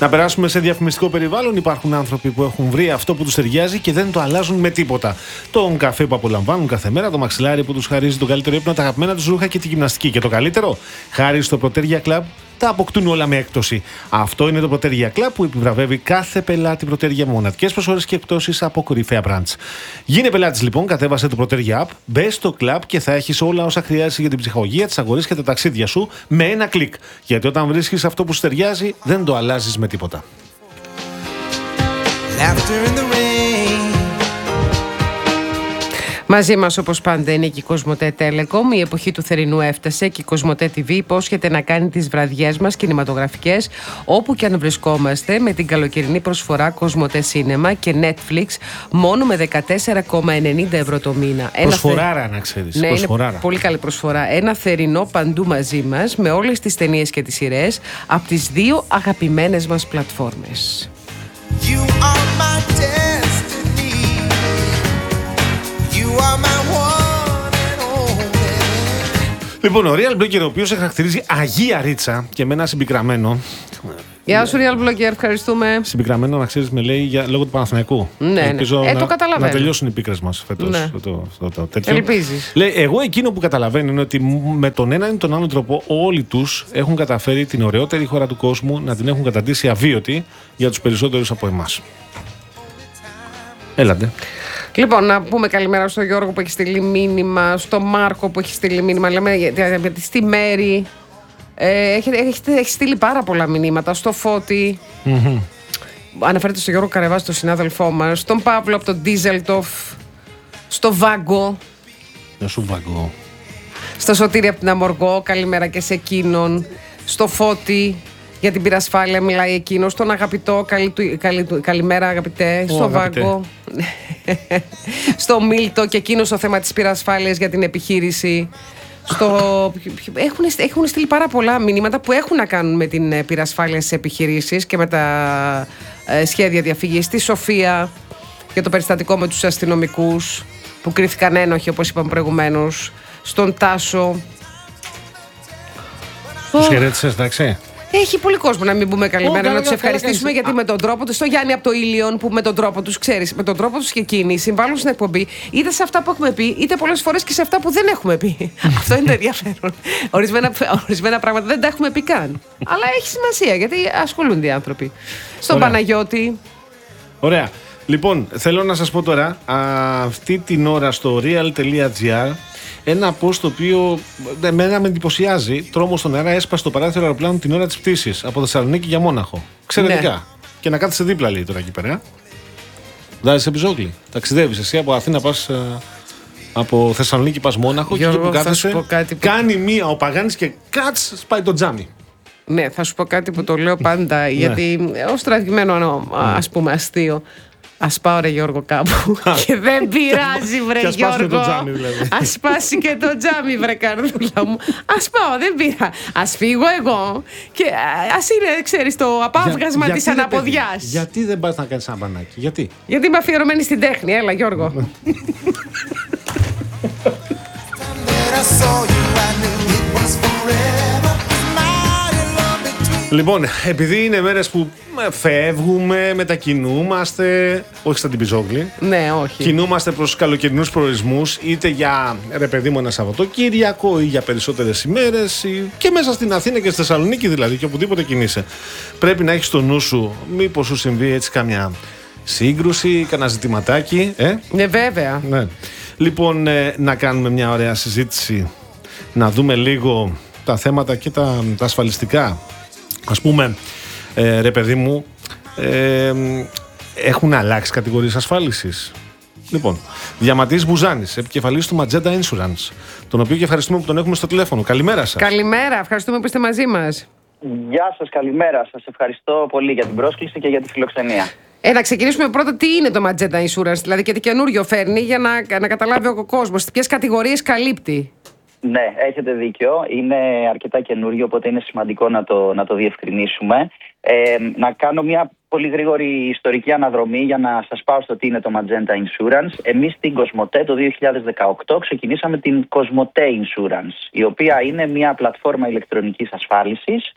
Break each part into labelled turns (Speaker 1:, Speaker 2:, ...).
Speaker 1: Να περάσουμε σε διαφημιστικό περιβάλλον. Υπάρχουν άνθρωποι που έχουν βρει αυτό που τους ταιριάζει και δεν το αλλάζουν με τίποτα. Τον καφέ που απολαμβάνουν κάθε μέρα, το μαξιλάρι που τους χαρίζει τον καλύτερο ύπνο, τα αγαπημένα τους ρούχα και τη γυμναστική. Και το καλύτερο, χάρη στο Protergia Club, τα αποκτούν όλα με έκπτωση. Αυτό είναι το Protergia Club που επιβραβεύει κάθε πελάτη Protergia με μοναδικές προσφορές και εκπτώσεις από κορυφαία brands. Γίνε πελάτης λοιπόν, κατέβασε το Protergia App, μπες στο club και θα έχεις όλα όσα χρειάζεσαι για την ψυχαγωγία, τις αγορές και τα ταξίδια σου με ένα κλικ. Γιατί όταν βρίσκεις αυτό που σου ταιριάζει, δεν το αλλάζεις με τίποτα.
Speaker 2: Μαζί μας όπως πάντα είναι και η Κοσμοτέ Telecom. Η εποχή του θερινού έφτασε και η Κοσμοτέ TV υπόσχεται να κάνει τις βραδιές μας κινηματογραφικές όπου και αν βρισκόμαστε, με την καλοκαιρινή προσφορά Κοσμοτέ Cinema και Netflix μόνο με 14,90 ευρώ το μήνα.
Speaker 1: Προσφοράρα να ξέρεις.
Speaker 2: Ναι, είναι πολύ καλή προσφορά. Ένα θερινό παντού μαζί μας με όλες τις ταινίες και τις σειρές από τις δύο αγαπημένες μας πλατφόρμες.
Speaker 1: Λοιπόν, ο Real Blogger, ο οποίος χαρακτηρίζει Αγία Ρίτσα και με ένα συμπικραμένο.
Speaker 2: Γεια σου, Real Blogger, ευχαριστούμε.
Speaker 1: Συμπικραμένο, να ξέρεις, με λέει λόγω του Παναθηναϊκού.
Speaker 2: Ναι,
Speaker 1: ελπίζω
Speaker 2: το καταλαβαίνω.
Speaker 1: να τελειώσουν οι πίκρες μας φέτος.
Speaker 2: Ναι.
Speaker 1: Ελπίζεις. Λέει, εγώ εκείνο που καταλαβαίνω είναι ότι με τον έναν ή τον άλλον τρόπο όλοι τους έχουν καταφέρει την ωραιότερη χώρα του κόσμου να την έχουν καταντήσει αβίωτη για τους περισσότερους από εμάς. Έλατε.
Speaker 2: Λοιπόν, να πούμε καλημέρα στο Γιώργο που έχει στείλει μήνυμα, στο Μάρκο που έχει στείλει μήνυμα. Λέμε στη Μέρη. Έχει στείλει πάρα πολλά μηνύματα. Στο Φώτη.
Speaker 1: Mm-hmm.
Speaker 2: Αναφέρεται στο Γιώργο Καρεβάση, τον συνάδελφό μας. Στον Παύλο από τον Ντίζελτοφ. Στο Βάγκο.
Speaker 1: Γεια σου, Βάγκο.
Speaker 2: Στο Σωτήρι από την Αμοργό. Καλημέρα και σε εκείνον. Στο Φώτη. Για την πυρασφάλεια μιλάει εκείνος. Στον αγαπητό, καλημέρα αγαπητέ. Στο Βάγκο. Στο Μίλτο και εκείνο στο θέμα της πυρασφάλειας για την επιχείρηση. Έχουν στείλει πάρα πολλά μηνύματα που έχουν να κάνουν με την πυρασφάλεια στις επιχειρήσεις και με τα σχέδια διαφυγής. Στη Σοφία για το περιστατικό με τους αστυνομικούς που κρίθηκαν ένοχοι, όπως είπαμε προηγουμένως. Στον Τάσο.
Speaker 1: Τους χαιρέτησες, εντάξει.
Speaker 2: Έχει πολύ κόσμο να μην πούμε καλημέρα, να τους ευχαριστήσουμε γιατί με τον τρόπο τους, στο Γιάννη από το Ήλιον που με τον τρόπο τους, ξέρεις, με τον τρόπο τους και εκείνοι συμβάλλουν στην εκπομπή είτε σε αυτά που έχουμε πει, είτε πολλές φορές και σε αυτά που δεν έχουμε πει. Αυτό είναι το ενδιαφέρον. Ορισμένα πράγματα δεν τα έχουμε πει καν. Αλλά έχει σημασία γιατί ασχολούνται οι άνθρωποι. Στον Παναγιώτη.
Speaker 1: Ωραία. Λοιπόν, θέλω να σας πω τώρα, αυτή την ώρα στο real.gr ένα post το οποίο εμένα με εντυπωσιάζει. Τρόμος στον αέρα, έσπασε το παράθυρο αεροπλάνου την ώρα της πτήσης από Θεσσαλονίκη για Μόναχο. Εξαιρετικά. Ναι. Και να κάθεσαι δίπλα, λέει τώρα εκεί πέρα. Βάζεις επιζόγλι. Ταξιδεύεις εσύ από Αθήνα, πας από Θεσσαλονίκη, πας Μόναχο.
Speaker 2: Γιώργο,
Speaker 1: και εκεί που κάθεσαι, κάνει μία ο Παγάνης και κάτς, σπάει το τζάμι.
Speaker 2: Ναι, θα σου πω κάτι που το λέω πάντα, γιατί ως τραγημένο, ας πούμε, αστείο. Ας πάω ρε Γιώργο κάπου και δεν πειράζει βρε Γιώργο. Ας σπάσει και το τζάμι βρε καρδούλα μου. Ας πάω, δεν πειράζει. Ας φύγω εγώ και ας είναι, ξέρεις, το απάβγασμα της αναποδιάς.
Speaker 1: Γιατί δεν πας να κάνεις ένα μπανάκι, γιατί?
Speaker 2: Γιατί είμαι αφιερωμένη στην τέχνη, έλα Γιώργο.
Speaker 1: Λοιπόν, επειδή είναι μέρες που φεύγουμε, μετακινούμαστε, όχι σαν την Πιζόγλη.
Speaker 2: Ναι, όχι.
Speaker 1: Κινούμαστε προς καλοκαιρινούς προορισμούς, είτε για ρε παιδί μου ένα Σαββατοκύριακο ή για περισσότερες ημέρες, και μέσα στην Αθήνα και στη Θεσσαλονίκη δηλαδή, και οπουδήποτε κινείσαι. Πρέπει να έχεις στο νου σου, μήπως σου συμβεί έτσι καμιά σύγκρουση, κανένα ζητηματάκι.
Speaker 2: Ναι, βέβαια.
Speaker 1: Ναι. Λοιπόν, να κάνουμε μια ωραία συζήτηση, να δούμε λίγο τα θέματα και τα ασφαλιστικά. Ας πούμε, ρε παιδί μου, έχουν αλλάξει κατηγορίες ασφάλισης. Λοιπόν, Διαματής Μπουζάνης, επικεφαλής του Magenta Insurance, τον οποίο και ευχαριστούμε που τον έχουμε στο τηλέφωνο. Καλημέρα σας.
Speaker 2: Καλημέρα, ευχαριστούμε που είστε μαζί μας.
Speaker 3: Γεια σας, καλημέρα. Σας ευχαριστώ πολύ για την πρόσκληση και για τη φιλοξενία.
Speaker 2: Να ξεκινήσουμε πρώτα τι είναι το Magenta Insurance, δηλαδή και τι καινούριο φέρνει για να καταλάβει ο κόσμος, ποιες κατηγορίες καλύπτει.
Speaker 3: Ναι, έχετε δίκιο. Είναι αρκετά καινούριο, οπότε είναι σημαντικό να το διευκρινίσουμε. Να κάνω μια πολύ γρήγορη ιστορική αναδρομή για να σας πάω στο τι είναι το Magenta Insurance. Εμείς στην Κοσμοτέ το 2018 ξεκινήσαμε την Κοσμοτέ Insurance, η οποία είναι μια πλατφόρμα ηλεκτρονικής ασφάλισης,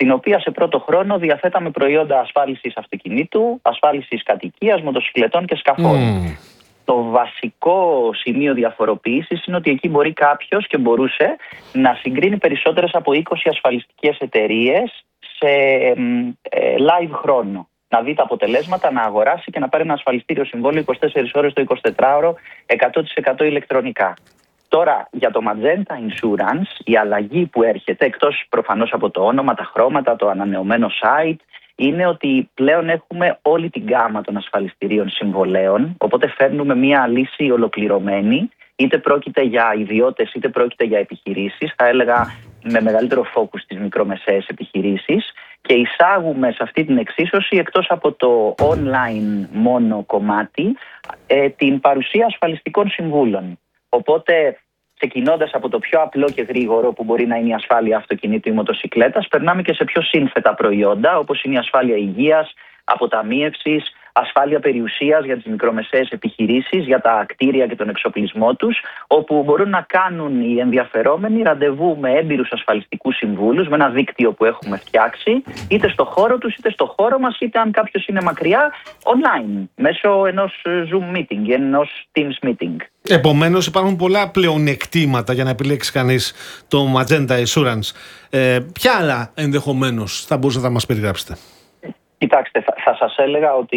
Speaker 3: στην οποία σε πρώτο χρόνο διαθέταμε προϊόντα ασφάλισης αυτοκινήτου, ασφάλισης κατοικίας, μοτοσυκλετών και σκαφών. Το βασικό σημείο διαφοροποίησης είναι ότι εκεί μπορεί κάποιος και μπορούσε να συγκρίνει περισσότερες από 20 ασφαλιστικές εταιρείες σε live χρόνο. Να δει τα αποτελέσματα, να αγοράσει και να πάρει ένα ασφαλιστήριο συμβόλαιο 24 ώρες το 24ωρο, 100% ηλεκτρονικά. Τώρα για το Magenta Insurance η αλλαγή που έρχεται, εκτός προφανώς από το όνομα, τα χρώματα, το ανανεωμένο site, είναι ότι πλέον έχουμε όλη την γκάμα των ασφαλιστηρίων συμβολέων, οπότε φέρνουμε μια λύση ολοκληρωμένη, είτε πρόκειται για ιδιώτες είτε πρόκειται για επιχειρήσεις, θα έλεγα με μεγαλύτερο focus στις μικρομεσαίες επιχειρήσεις, και εισάγουμε σε αυτή την εξίσωση, εκτός από το online μόνο κομμάτι, την παρουσία ασφαλιστικών συμβούλων. Οπότε, ξεκινώντας από το πιο απλό και γρήγορο που μπορεί να είναι η ασφάλεια αυτοκινήτου ή μοτοσυκλέτας, περνάμε και σε πιο σύνθετα προϊόντα, όπως είναι η ασφάλεια υγείας, αποταμίευσης, ασφάλεια περιουσίας για τις μικρομεσαίες επιχειρήσεις, για τα κτίρια και τον εξοπλισμό τους, όπου μπορούν να κάνουν οι ενδιαφερόμενοι ραντεβού με έμπειρους ασφαλιστικούς συμβούλους, με ένα δίκτυο που έχουμε φτιάξει, είτε στο χώρο τους, είτε στο χώρο μας, είτε αν κάποιος είναι μακριά, online, μέσω ενός Zoom meeting, ενός Teams meeting.
Speaker 1: Επομένως υπάρχουν πολλά πλεονεκτήματα για να επιλέξει κανείς το Magenta Insurance. Ποια άλλα ενδεχομένως θα μπορούσατε να μας περιγράψετε?
Speaker 3: Κοιτάξτε, θα σας έλεγα ότι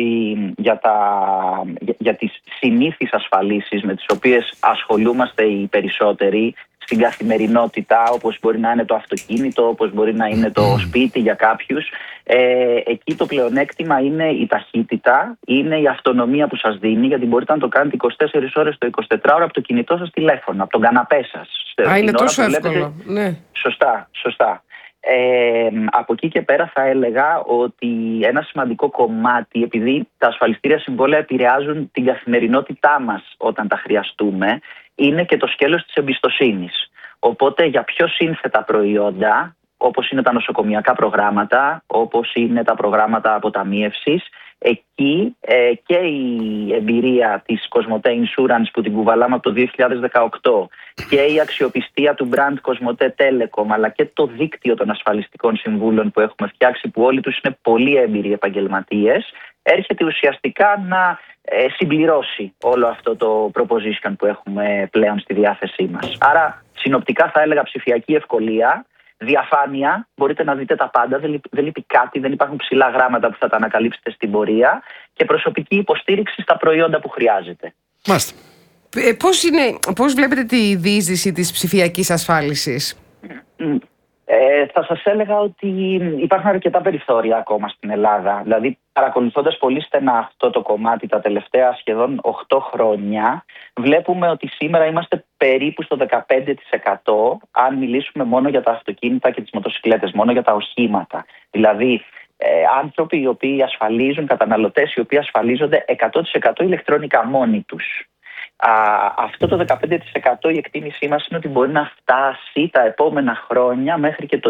Speaker 3: για τις συνήθεις ασφαλίσεις με τις οποίες ασχολούμαστε οι περισσότεροι στην καθημερινότητα, όπως μπορεί να είναι το αυτοκίνητο, όπως μπορεί να είναι το σπίτι για κάποιους, εκεί το πλεονέκτημα είναι η ταχύτητα, είναι η αυτονομία που σας δίνει, γιατί μπορείτε να το κάνετε 24 ώρες το 24ωρο από το κινητό σας τηλέφωνο, από τον καναπέ σας.
Speaker 2: Είναι τόσο εύκολο. Ναι.
Speaker 3: Σωστά. Από εκεί και πέρα θα έλεγα ότι ένα σημαντικό κομμάτι, επειδή τα ασφαλιστήρια συμβόλαια επηρεάζουν την καθημερινότητά μας όταν τα χρειαστούμε, είναι και το σκέλος της εμπιστοσύνης. Οπότε για πιο σύνθετα προϊόντα, όπως είναι τα νοσοκομιακά προγράμματα, όπως είναι τα προγράμματα αποταμίευσης, εκεί και η εμπειρία της Cosmote Insurance που την κουβαλάμε από το 2018 και η αξιοπιστία του brand Cosmote Telecom, αλλά και το δίκτυο των ασφαλιστικών συμβούλων που έχουμε φτιάξει, που όλοι τους είναι πολύ έμπειροι επαγγελματίες, έρχεται ουσιαστικά να συμπληρώσει όλο αυτό το proposition που έχουμε πλέον στη διάθεσή μας. Άρα συνοπτικά θα έλεγα ψηφιακή ευκολία, διαφάνεια, μπορείτε να δείτε τα πάντα, δεν λείπει κάτι, δεν υπάρχουν ψηλά γράμματα που θα τα ανακαλύψετε στην πορεία, και προσωπική υποστήριξη στα προϊόντα που χρειάζεται.
Speaker 1: Μάλιστα.
Speaker 2: Πώς βλέπετε τη διείσδυση της ψηφιακής ασφάλισης?
Speaker 3: Θα σας έλεγα ότι υπάρχουν αρκετά περιθώρια ακόμα στην Ελλάδα. Δηλαδή, παρακολουθώντας πολύ στενά αυτό το κομμάτι τα τελευταία σχεδόν 8 χρόνια, βλέπουμε ότι σήμερα είμαστε περίπου στο 15% αν μιλήσουμε μόνο για τα αυτοκίνητα και τις μοτοσυκλέτες, μόνο για τα οχήματα. Δηλαδή, άνθρωποι οι οποίοι ασφαλίζουν, καταναλωτές οι οποίοι ασφαλίζονται 100% ηλεκτρονικά μόνοι τους. Αυτό το 15% η εκτίμησή μας είναι ότι μπορεί να φτάσει τα επόμενα χρόνια μέχρι και το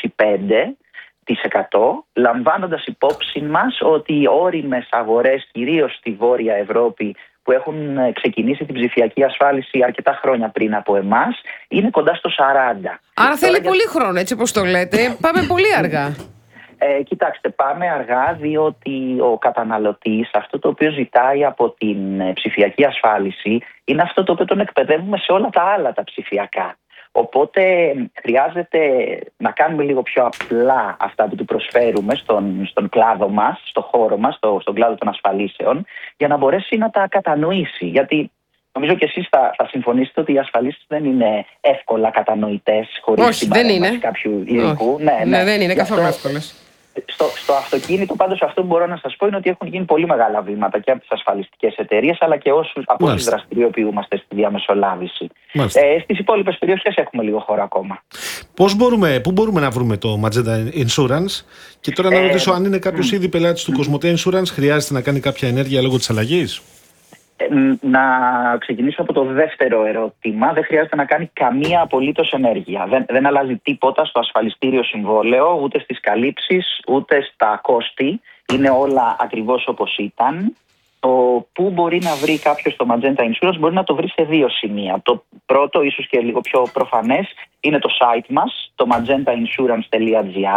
Speaker 3: 25%, λαμβάνοντας υπόψη μας ότι οι ώριμες αγορές, κυρίως στη Βόρεια Ευρώπη, που έχουν ξεκινήσει την ψηφιακή ασφάλιση αρκετά χρόνια πριν από εμάς, είναι κοντά στο 40%.
Speaker 2: Άρα θέλει πολύ χρόνο, έτσι όπως το λέτε. Πάμε πολύ αργά.
Speaker 3: Κοιτάξτε, πάμε αργά, διότι ο καταναλωτής αυτό το οποίο ζητάει από την ψηφιακή ασφάλιση είναι αυτό το οποίο τον εκπαιδεύουμε σε όλα τα άλλα τα ψηφιακά. Οπότε χρειάζεται να κάνουμε λίγο πιο απλά αυτά που του προσφέρουμε στον κλάδο μας, στο χώρο μας, στον κλάδο των ασφαλίσεων, για να μπορέσει να τα κατανοήσει. Γιατί νομίζω και εσείς θα συμφωνήσετε ότι οι ασφαλίσεις δεν είναι εύκολα κατανοητές χωρίς την παρέμβαση κάποιου ειδικού.
Speaker 2: Ναι, δεν είναι καθόλου εύκολες.
Speaker 3: Στο αυτοκίνητο, πάντως, αυτό που μπορώ να σας πω είναι ότι έχουν γίνει πολύ μεγάλα βήματα και από τις ασφαλιστικές εταιρείες, αλλά και από όσους δραστηριοποιούμαστε στη διαμεσολάβηση. Στις υπόλοιπες περιοχές έχουμε λίγο χώρο ακόμα.
Speaker 1: Πού μπορούμε να βρούμε το Magenta Insurance? Και τώρα να ρωτήσω, αν είναι κάποιος ήδη πελάτης του Cosmote Insurance, χρειάζεται να κάνει κάποια ενέργεια λόγω της αλλαγής?
Speaker 3: Να ξεκινήσω από το δεύτερο ερώτημα. Δεν χρειάζεται να κάνει καμία απολύτως ενέργεια. Δεν αλλάζει τίποτα στο ασφαλιστήριο συμβόλαιο, ούτε στις καλύψεις, ούτε στα κόστη. Είναι όλα ακριβώς όπως ήταν. Το πού μπορεί να βρει κάποιος το Magenta Insurance μπορεί να το βρει σε 2 σημεία. Το πρώτο, ίσως και λίγο πιο προφανές, είναι το site μας, το magentainsurance.gr,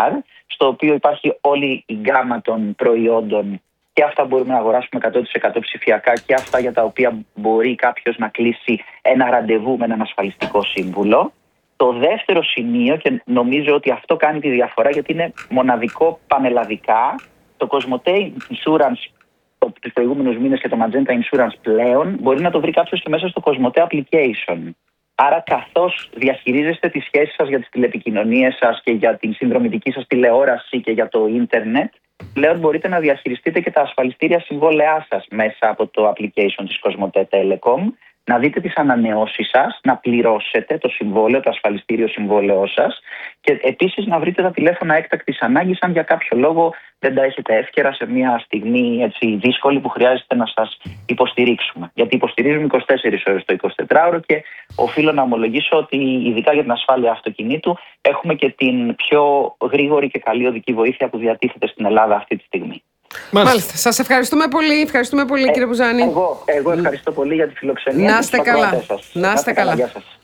Speaker 3: στο οποίο υπάρχει όλη η γκάμα των προϊόντων, και αυτά μπορούμε να αγοράσουμε 100% ψηφιακά και αυτά για τα οποία μπορεί κάποιος να κλείσει ένα ραντεβού με έναν ασφαλιστικό σύμβουλο. Το δεύτερο σημείο, και νομίζω ότι αυτό κάνει τη διαφορά γιατί είναι μοναδικό πανελλαδικά, το Cosmote Insurance τους προηγούμενους μήνες και το Magenta Insurance πλέον μπορεί να το βρει κάποιος και μέσα στο Cosmote Application. Άρα, καθώς διαχειρίζεστε τις σχέσεις σας για τις τηλεπικοινωνίες σας και για την συνδρομητική σας τηλεόραση και για το ίντερνετ, πλέον μπορείτε να διαχειριστείτε και τα ασφαλιστήρια συμβόλαιά σας μέσα από το application της Cosmote Telecom, να δείτε τις ανανεώσεις σας, να πληρώσετε το συμβόλαιο, το ασφαλιστήριο συμβόλαιό σας και επίσης να βρείτε τα τηλέφωνα έκτακτης ανάγκης αν για κάποιο λόγο δεν τα έχετε εύκαιρα σε μια στιγμή έτσι δύσκολη που χρειάζεται να σας υποστηρίξουμε. Γιατί υποστηρίζουμε 24 ώρες το 24ωρο και οφείλω να ομολογήσω ότι ειδικά για την ασφάλεια αυτοκινήτου έχουμε και την πιο γρήγορη και καλή οδική βοήθεια που διατίθεται στην Ελλάδα αυτή τη στιγμή.
Speaker 2: Μάλιστα. Σας ευχαριστούμε πολύ. Ευχαριστούμε πολύ, κύριε Μπουζάνη.
Speaker 3: Εγώ ευχαριστώ πολύ για τη φιλοξενία.
Speaker 2: Να είστε καλά. Να είστε καλά.
Speaker 3: Γεια σας.